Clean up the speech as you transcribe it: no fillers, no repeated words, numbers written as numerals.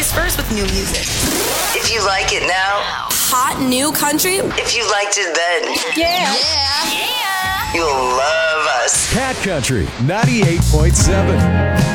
always first with new music. If you like it now, Hot new country. if you liked it then, Yeah. you'll love us. Cat Country 98.7.